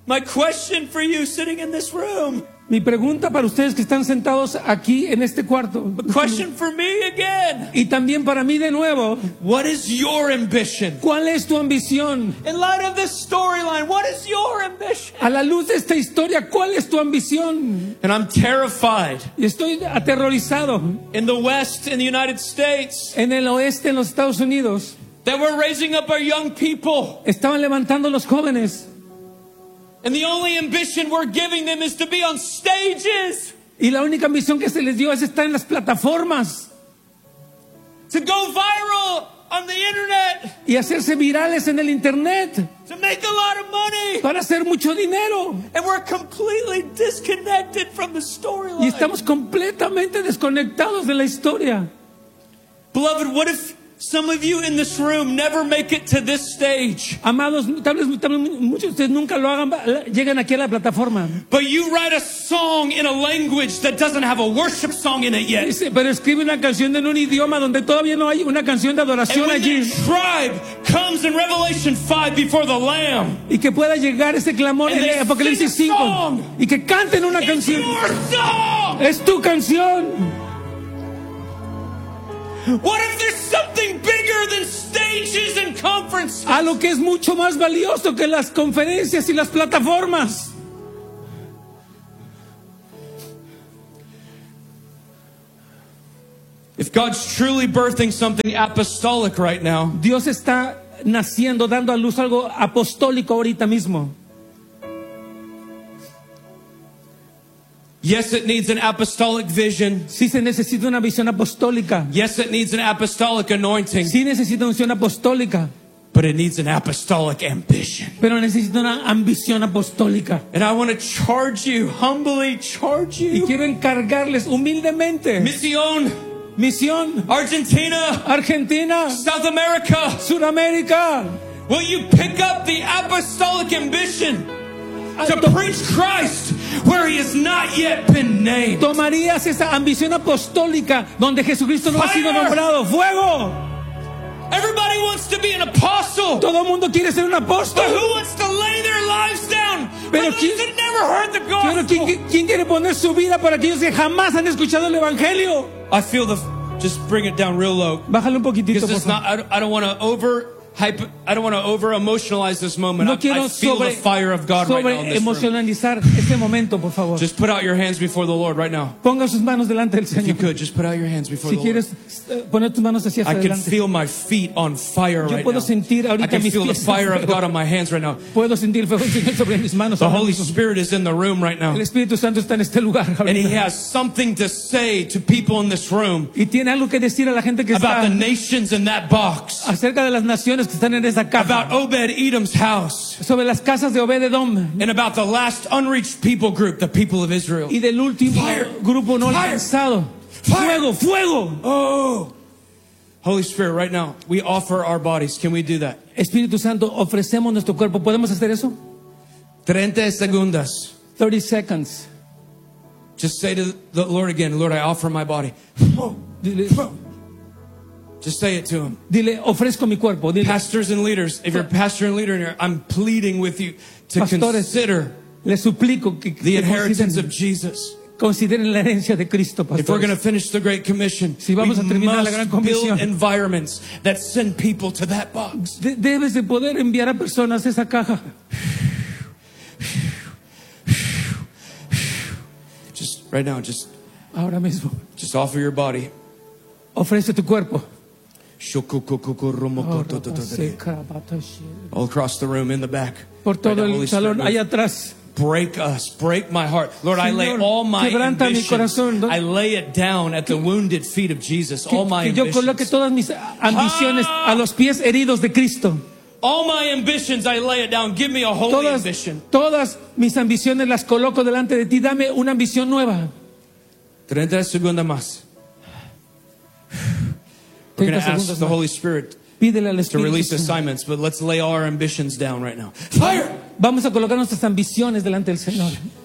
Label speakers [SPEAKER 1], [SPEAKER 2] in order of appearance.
[SPEAKER 1] My question for you sitting in this room.
[SPEAKER 2] Mi pregunta para ustedes que están sentados aquí en este cuarto.
[SPEAKER 1] The question for me again.
[SPEAKER 2] Y también para mí de nuevo.
[SPEAKER 1] What is your ambition?
[SPEAKER 2] ¿Cuál es tu ambición?
[SPEAKER 1] In light of this storyline, what is your ambition?
[SPEAKER 2] A la luz de esta historia, ¿cuál es tu ambición?
[SPEAKER 1] And I'm terrified.
[SPEAKER 2] Y estoy aterrorizado.
[SPEAKER 1] In the West, in the United States.
[SPEAKER 2] En el oeste, en los Estados Unidos.
[SPEAKER 1] That we're raising up our young people.
[SPEAKER 2] Estaban levantando los jóvenes.
[SPEAKER 1] And the only ambition we're giving them is to be on stages.
[SPEAKER 2] Y la única ambición que se les dio es estar en las plataformas.
[SPEAKER 1] To go viral on the internet.
[SPEAKER 2] Y hacerse virales en el internet.
[SPEAKER 1] To make a lot of money.
[SPEAKER 2] Para hacer mucho dinero.
[SPEAKER 1] And we're completely disconnected from the storyline.
[SPEAKER 2] Y estamos completamente desconectados de la historia.
[SPEAKER 1] Beloved, what if some of you in this room never make it to this stage?
[SPEAKER 2] Amados, tal vez muchos de ustedes nunca lo hagan, llegan aquí a la plataforma.
[SPEAKER 1] But you write a song in a language that doesn't have a worship song in it yet.
[SPEAKER 2] Pero escribe una canción en un idioma donde todavía no hay una canción de adoración
[SPEAKER 1] and when
[SPEAKER 2] allí.
[SPEAKER 1] the tribe comes in Revelation 5 before the Lamb.
[SPEAKER 2] Y que pueda llegar ese clamor en Apocalipsis 5. Y que canten una canción. Es tu canción.
[SPEAKER 1] What if there's something bigger than stages and conferences?
[SPEAKER 2] Algo que es mucho más valioso que las conferencias y las plataformas.
[SPEAKER 1] If God's truly birthing something apostolic right now,
[SPEAKER 2] Dios está naciendo, dando a luz algo apostólico ahorita mismo.
[SPEAKER 1] yes, it needs an apostolic vision.
[SPEAKER 2] Sí se necesita una visión apostólica.
[SPEAKER 1] Yes, it needs an apostolic anointing.
[SPEAKER 2] Sí necesita una unción apostólica.
[SPEAKER 1] But it needs an apostolic ambition.
[SPEAKER 2] Pero necesita una ambición apostólica.
[SPEAKER 1] And I want to charge you, humbly charge
[SPEAKER 2] Y
[SPEAKER 1] you.
[SPEAKER 2] quiero encargarles humildemente. Misión.
[SPEAKER 1] Argentina.
[SPEAKER 2] Argentina.
[SPEAKER 1] South America.
[SPEAKER 2] Sudamérica.
[SPEAKER 1] Will you pick up the apostolic ambition to preach Christ where he has not yet been named?
[SPEAKER 2] Tomarías esa ambición apostólica donde Jesucristo no ha sido nombrado. ¡Fuego!
[SPEAKER 1] Everybody wants to be an apostle.
[SPEAKER 2] Todo el mundo quiere ser un apóstol.
[SPEAKER 1] But who wants to lay their lives down for
[SPEAKER 2] Pero
[SPEAKER 1] those that never heard the gospel?
[SPEAKER 2] ¿quién quiere poner su vida para aquellos que jamás han escuchado el evangelio?
[SPEAKER 1] I feel just bring it down real low.
[SPEAKER 2] Bájalo un poquitito,
[SPEAKER 1] Because
[SPEAKER 2] por
[SPEAKER 1] it's
[SPEAKER 2] favor.
[SPEAKER 1] not, I don't want to I don't want to over emotionalize this moment.
[SPEAKER 2] No quiero
[SPEAKER 1] I feel the fire of God right now in this room.
[SPEAKER 2] emocionalizar este momento, por favor.
[SPEAKER 1] Just put out your hands before the Lord right now.
[SPEAKER 2] Ponga sus manos delante del
[SPEAKER 1] If you
[SPEAKER 2] Señor.
[SPEAKER 1] could, just put out your hands before
[SPEAKER 2] Si
[SPEAKER 1] the Lord.
[SPEAKER 2] quieres poner tus manos hacia
[SPEAKER 1] I can
[SPEAKER 2] adelante.
[SPEAKER 1] feel my feet on fire
[SPEAKER 2] Yo
[SPEAKER 1] right
[SPEAKER 2] puedo
[SPEAKER 1] now.
[SPEAKER 2] sentir
[SPEAKER 1] I
[SPEAKER 2] ahorita
[SPEAKER 1] can
[SPEAKER 2] mis
[SPEAKER 1] feel the
[SPEAKER 2] pies.
[SPEAKER 1] fire of God on my hands right now.
[SPEAKER 2] Puedo sentir el fuego del Señor sobre mis manos.
[SPEAKER 1] The
[SPEAKER 2] ahora
[SPEAKER 1] Holy
[SPEAKER 2] mismo.
[SPEAKER 1] Spirit is in the room right now.
[SPEAKER 2] El Espíritu Santo está en este lugar
[SPEAKER 1] And He
[SPEAKER 2] ahorita.
[SPEAKER 1] has something to say to people in this room
[SPEAKER 2] Y tiene algo que decir a la gente que
[SPEAKER 1] about
[SPEAKER 2] está
[SPEAKER 1] the nations in that box,
[SPEAKER 2] acerca de las naciones que están en esa
[SPEAKER 1] about
[SPEAKER 2] caja,
[SPEAKER 1] Obed-Edom's house,
[SPEAKER 2] sobre las casas de Obed-Edom
[SPEAKER 1] and about the last unreached people group, the people of Israel.
[SPEAKER 2] y del último
[SPEAKER 1] Fire.
[SPEAKER 2] grupo no
[SPEAKER 1] Fire.
[SPEAKER 2] alcanzado.
[SPEAKER 1] Fire.
[SPEAKER 2] Fuego.
[SPEAKER 1] Oh, Holy Spirit, right now, we offer our bodies. Can we do that?
[SPEAKER 2] Espíritu Santo, ofrecemos nuestro cuerpo. ¿Podemos hacer eso?
[SPEAKER 1] 30 segundos.
[SPEAKER 2] 30 seconds.
[SPEAKER 1] Just say to the Lord again, Lord, I offer my body. Just say it to Him.
[SPEAKER 2] Dile, ofrezco mi cuerpo. Dile,
[SPEAKER 1] Pastors and leaders, if you're a pastor and leader in here, I'm pleading with you to
[SPEAKER 2] Pastores,
[SPEAKER 1] consider
[SPEAKER 2] le suplico que
[SPEAKER 1] the inheritance of
[SPEAKER 2] consideren,
[SPEAKER 1] Jesus.
[SPEAKER 2] consideren la herencia de Cristo,
[SPEAKER 1] If we're going to
[SPEAKER 2] pastores.
[SPEAKER 1] finish the Great Commission,
[SPEAKER 2] Si vamos a
[SPEAKER 1] we
[SPEAKER 2] terminar la gran
[SPEAKER 1] must build
[SPEAKER 2] comisión.
[SPEAKER 1] environments that send people to that box.
[SPEAKER 2] Debes de poder enviar a personas a esa caja.
[SPEAKER 1] Just right now, just
[SPEAKER 2] Ahora mismo.
[SPEAKER 1] offer your body.
[SPEAKER 2] Ofrece tu cuerpo.
[SPEAKER 1] All across the room, in the back.
[SPEAKER 2] Por
[SPEAKER 1] Right
[SPEAKER 2] todo
[SPEAKER 1] now,
[SPEAKER 2] el
[SPEAKER 1] Holy Spirit,
[SPEAKER 2] salón,
[SPEAKER 1] move.
[SPEAKER 2] allá atrás.
[SPEAKER 1] Break us, break my heart. Lord, I lay
[SPEAKER 2] Señor,
[SPEAKER 1] all my
[SPEAKER 2] quebranta mi
[SPEAKER 1] ambitions.
[SPEAKER 2] corazón.
[SPEAKER 1] I lay it down at the wounded feet of Jesus.
[SPEAKER 2] Que,
[SPEAKER 1] All my
[SPEAKER 2] que yo coloque
[SPEAKER 1] ambitions.
[SPEAKER 2] todas mis ambiciones a los pies heridos de Cristo.
[SPEAKER 1] All my ambitions, I lay it down. Give me a holy ambition.
[SPEAKER 2] Todas mis ambiciones las coloco delante de ti. Dame una ambición nueva.
[SPEAKER 1] 30 segundos más. We're
[SPEAKER 2] 30
[SPEAKER 1] going to ask
[SPEAKER 2] segundos
[SPEAKER 1] the
[SPEAKER 2] más.
[SPEAKER 1] Holy Spirit
[SPEAKER 2] Pídele al
[SPEAKER 1] to
[SPEAKER 2] Espíritu
[SPEAKER 1] release
[SPEAKER 2] Santo.
[SPEAKER 1] assignments, but let's lay all our ambitions down right now. Fire!
[SPEAKER 2] Vamos a colocar nuestras ambiciones delante del Señor.